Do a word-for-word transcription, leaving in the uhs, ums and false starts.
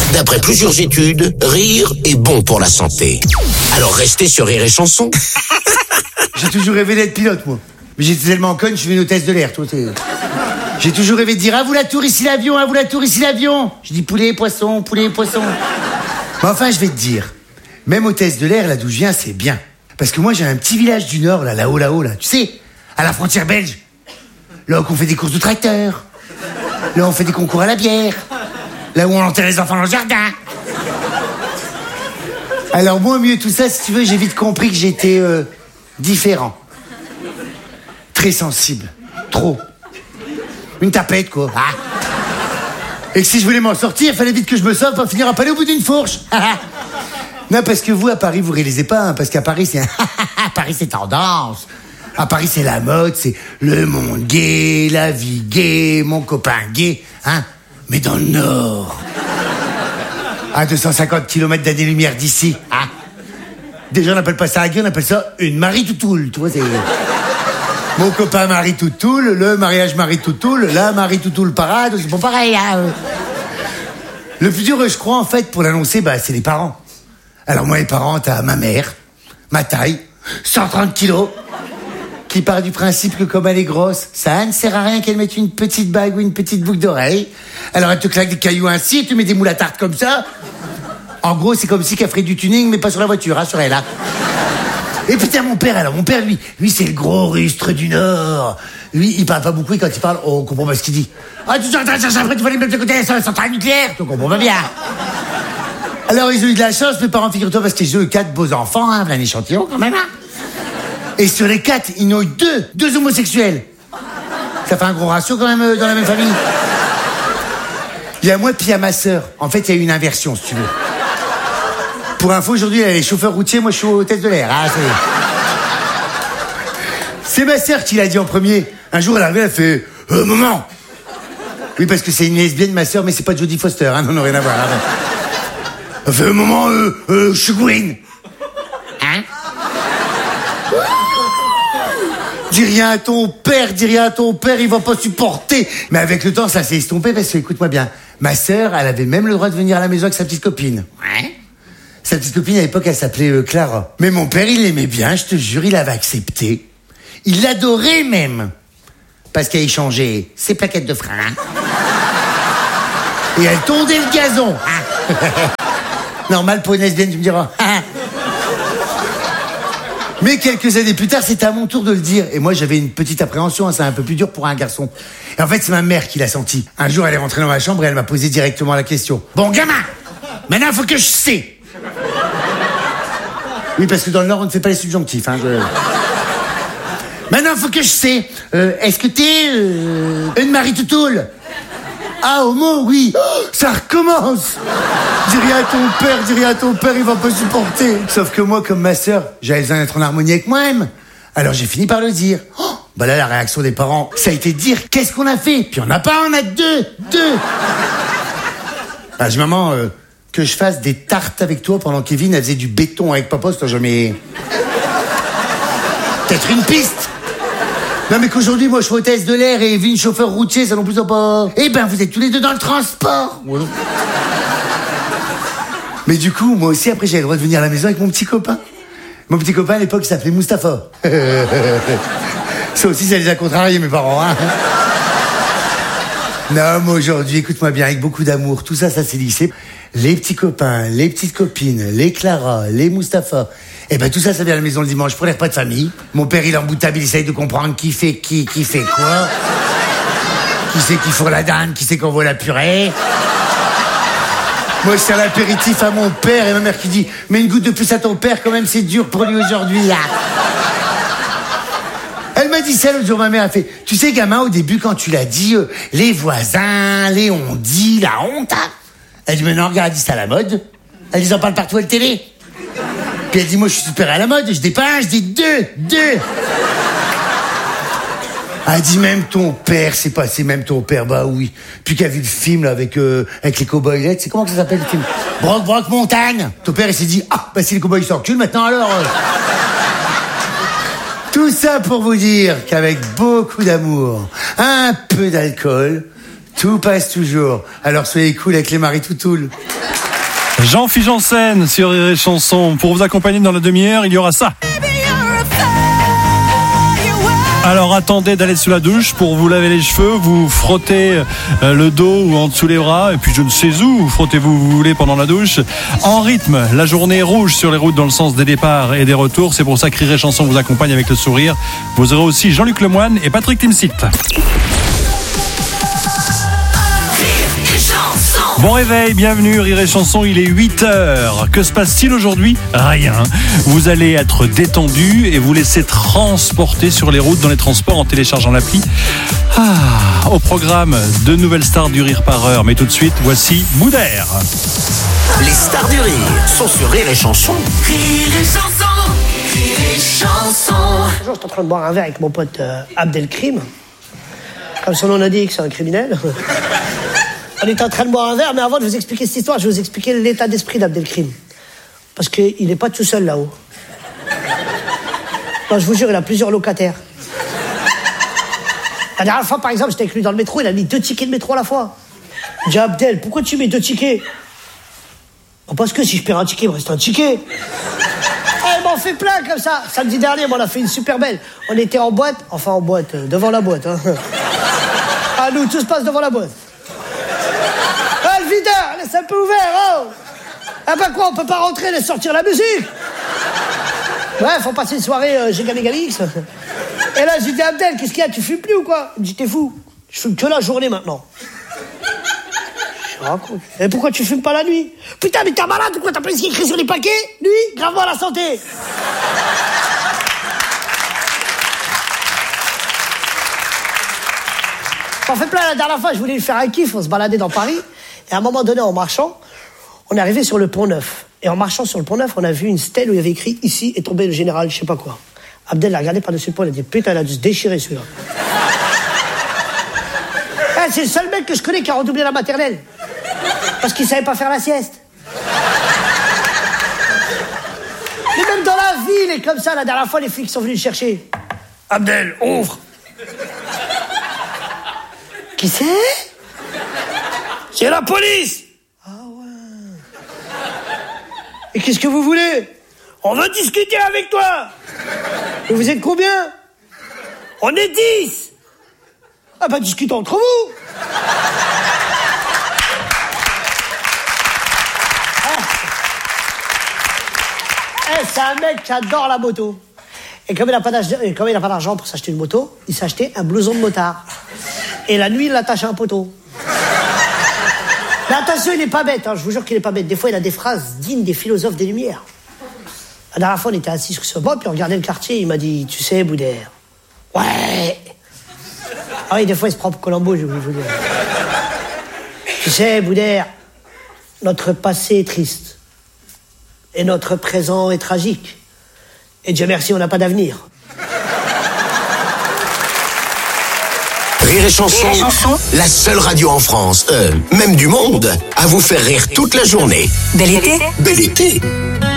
D'après plusieurs études, rire est bon pour la santé. Alors restez sur Rire et Chanson. J'ai toujours rêvé d'être pilote, moi. Mais j'étais tellement conne, je suis une hôtesse de l'air, toi. C'est... J'ai toujours rêvé de dire « À vous la tour, ici l'avion, à vous la tour, ici l'avion !» Je dis « Poulet, poisson, poulet, poisson !» Mais enfin, je vais te dire, même hôtesse de l'air, là d'où je viens, c'est bien. Parce que moi, j'ai un petit village du Nord, là, là-haut, là-haut, là. Tu sais, à la frontière belge. Là où on fait des courses de tracteurs. Là où on fait des concours à la bière. Là où on enterre les enfants dans le jardin. Alors moi, au milieu de tout ça, si tu veux, j'ai vite compris que j'étais euh, différent. Très sensible. Trop. Une tapette, quoi. Ah. Et que si je voulais m'en sortir, il fallait vite que je me sauve pour finir à palais au bout d'une fourche. Non, parce que vous, à Paris, vous réalisez pas, hein, parce qu'à Paris, c'est... à Paris, c'est tendance. À Paris, c'est la mode, c'est le monde gay, la vie gay, mon copain gay, hein. Mais dans le Nord, à deux cent cinquante kilomètres d'année-lumière d'ici, hein. Déjà, on n'appelle pas ça un gay, on appelle ça une Marie-Toutoule, tu vois, c'est... Mon copain Marie-Toutoule, le mariage Marie-Toutoule, la Marie-Toutoule parade, c'est pas pareil, hein. Le plus dur, je crois, en fait, pour l'annoncer, bah, c'est les parents. Alors moi, les parents, t'as ma mère, ma taille, cent trente kilos, qui part du principe que comme elle est grosse, ça ne sert à rien qu'elle mette une petite bague ou une petite boucle d'oreille. Alors elle te claque des cailloux ainsi, et tu mets des moules à tarte comme ça. En gros, c'est comme si qu'elle ferait du tuning, mais pas sur la voiture, rassure elle, là. Et putain, mon père, alors, mon père, lui, lui, c'est le gros rustre du Nord. Lui, il parle pas beaucoup, et quand il parle, on comprend pas ce qu'il dit. Ah, tu t'arrêtes, après, tu vas aller mettre de côté la centrale nucléaire. Tu comprends pas bien. Alors, ils ont eu de la chance, mes parents, figure-toi, parce qu'ils ont eu quatre beaux enfants, hein, un échantillon, quand même, hein. Et sur les quatre, ils n'ont eu deux, deux homosexuels. Ça fait un gros ratio, quand même, euh, dans la même famille. Il y a moi, puis il y a ma sœur. En fait, il y a eu une inversion, si tu veux. Pour info, aujourd'hui, elle est chauffeur routier, moi, je suis hôtesse de l'air. Ah, c'est... c'est ma sœur qui l'a dit en premier. Un jour, elle est arrivée, elle fait euh, « Maman !» Oui, parce que c'est une lesbienne, ma sœur, mais c'est pas Jodie Foster, hein, non, non, rien à voir. Hein. Elle fait « Maman, euh, euh, je suis Gwyn. » Hein? Dis rien à ton père, dis rien à ton père, il va pas supporter. Mais avec le temps, ça s'est estompé, parce que, écoute-moi bien, ma sœur, elle avait même le droit de venir à la maison avec sa petite copine. Ouais. Sa petite copine, à l'époque, elle s'appelait euh, Clara. Mais mon père, il l'aimait bien, je te jure, il avait accepté. Il l'adorait même. Parce qu'elle échangeait ses plaquettes de frein. Et elle tondait le gazon. Normal pour une lesbienne, tu me diras. Mais quelques années plus tard, c'était à mon tour de le dire. Et moi, j'avais une petite appréhension, hein, c'est un peu plus dur pour un garçon. Et en fait, c'est ma mère qui l'a senti. Un jour, elle est rentrée dans ma chambre et elle m'a posé directement la question. « Bon, gamin, maintenant, il faut que je sais. » Oui, parce que dans le Nord, on ne fait pas les subjonctifs. Hein, je... Maintenant, il faut que je sais. Euh, est-ce que t'es euh, une Marie-Toutoule? Ah, homo, oui. Oh, ça recommence. Dis rien à ton père, dis rien à ton père, il va pas supporter. Sauf que moi, comme ma sœur, j'avais besoin d'être en harmonie avec moi-même. Alors j'ai fini par le dire. Oh, bah là, la réaction des parents, ça a été de dire qu'est-ce qu'on a fait. Puis on n'a pas, on a deux, deux. Ah, j'ai maman, euh, que je fasse des tartes avec toi pendant que Kevin elle faisait du béton avec papa, c'est jamais. Peut-être une piste. Non mais qu'aujourd'hui, moi, je suis hôtesse de l'air et Evelyne, chauffeur routier, ça non plus, ça pas... Eh ben, vous êtes tous les deux dans le transport. Ouais. Mais du coup, moi aussi, après, j'avais le droit de venir à la maison avec mon petit copain. Mon petit copain, à l'époque, il s'appelait Mustapha. Ça aussi, ça les a contrariés, mes parents, hein. Non, mais aujourd'hui, écoute-moi bien, avec beaucoup d'amour, tout ça, ça s'est lissé. Les petits copains, les petites copines, les Clara, les Mustapha... Eh ben tout ça, ça vient à la maison le dimanche pour les repas de famille. Mon père, il est emboutable, il essaye de comprendre qui fait qui, qui fait quoi. Qui c'est qui fourre la dinde, qui c'est qu'on voit la purée. Moi, je sers l'apéritif à mon père et ma mère qui dit « Mais une goutte de plus à ton père, quand même, c'est dur pour lui aujourd'hui, là. » Elle m'a dit ça l'autre jour, ma mère a fait « Tu sais, gamin, au début, quand tu l'as dit, euh, les voisins, les on-dit, la honte, hein. » Elle dit « Mais non, regarde, c'est à la mode. » Elle dit « Ils en parlent partout à la télé. » Puis elle dit, moi, je suis super à la mode, je dis pas un, je dis deux, deux. Elle dit, même ton père, c'est passé, même ton père, bah oui. Puis qui a vu le film, là, avec, euh, avec les cow-boys, c'est comment que ça s'appelle, le film? Broc, broc, montagne. Ton père, il s'est dit, ah, bah si les cow-boys s'enculent, maintenant alors. Euh... Tout ça pour vous dire qu'avec beaucoup d'amour, un peu d'alcool, tout passe toujours. Alors soyez cool avec les maris toutoules. Jean-Philippe Janssen sur Rire et Chanson. Pour vous accompagner dans la demi-heure, il y aura ça. Alors attendez d'aller sous la douche pour vous laver les cheveux, vous frottez le dos ou en dessous les bras, et puis je ne sais où, vous frottez-vous vous voulez pendant la douche. En rythme, la journée rouge sur les routes dans le sens des départs et des retours, c'est pour ça que Rire et Chanson vous accompagne avec le sourire. Vous aurez aussi Jean-Luc Lemoyne et Patrick Timsit. Bon réveil, bienvenue, Rire et Chanson, il est huit heures. Que se passe-t-il aujourd'hui ? Rien. Vous allez être détendu et vous laisser transporter sur les routes, dans les transports, en téléchargeant l'appli. Ah, au programme, deux nouvelles stars du rire par heure. Mais tout de suite, voici Boudère. Les stars du rire sont sur Rire et Chanson. Rire et Chanson, Rire et Chanson. Un jour, j'étais en train de boire un verre avec mon pote euh, Abdelkrim. Comme son nom l'indique, c'est un criminel. On était en train de boire un verre, mais avant de vous expliquer cette histoire, je vais vous expliquer l'état d'esprit d'Abdelkrim. Parce qu'il n'est pas tout seul là-haut. Non, je vous jure, il a plusieurs locataires. La dernière fois, par exemple, j'étais avec lui dans le métro, il a mis deux tickets de métro à la fois. J'ai dit, Abdel, pourquoi tu mets deux tickets ? Oh, parce que si je perds un ticket, il me reste un ticket. Ah, il m'en fait plein comme ça. Samedi dernier, on a fait une super belle. On était en boîte, enfin en boîte, euh, devant la boîte. Hein. Ah, nous, tout se passe devant la boîte. Ah, le videur, laisse un peu ouvert, oh. Ah bah quoi, on peut pas rentrer, laisse sortir la musique. Bref, on passe une soirée euh, Giga Megalix. Et là, j'ai dit, Abdel, qu'est-ce qu'il y a, tu fumes plus ou quoi ? Il me dit, t'es fou, je fume que la journée maintenant. Je raconte. Et pourquoi tu fumes pas la nuit ? Putain, mais t'es malade ou quoi ? T'as pas ce qui est écrit sur les paquets ? Nuit, gravement à la santé. En fait plein, la dernière fois, je voulais lui faire un kiff, on se baladait dans Paris, et à un moment donné, en marchant, on est arrivé sur le Pont Neuf. Et en marchant sur le Pont Neuf, on a vu une stèle où il y avait écrit « Ici est tombé le général, je sais pas quoi ». Abdel l'a regardé par-dessus le pont, il a dit « Putain, il a dû se déchirer celui-là ». Eh, c'est le seul mec que je connais qui a redoublé la maternelle. Parce qu'il savait pas faire la sieste. Mais même dans la ville, et comme ça, la dernière fois, les flics sont venus le chercher. « Abdel, ouvre !» Qui c'est ? C'est la police. Ah ouais. Et qu'est-ce que vous voulez ? On veut discuter avec toi. Et vous êtes combien ? On est dix. Ah bah discutons entre vous. Ah. Eh, c'est un mec qui adore la moto. Et comme il n'a pas d'argent pour s'acheter une moto, il s'est acheté un blouson de motard. Et la nuit, il l'attache à un poteau. Mais attention, il n'est pas bête, hein, je vous jure qu'il n'est pas bête. Des fois, il a des phrases dignes des philosophes des Lumières. La dernière fois, on était assis sur ce banc, puis on regardait le quartier, il m'a dit, tu sais, Boudère. Ouais. Ah oui, des fois, il se prend pour Colombo, je vous dire. Tu sais, Boudère, notre passé est triste. Et notre présent est tragique. Et Dieu merci, on n'a pas d'avenir. Rire et Chanson, la seule radio en France, euh, même du monde, à vous faire rire toute la journée. Bel été. Bel été.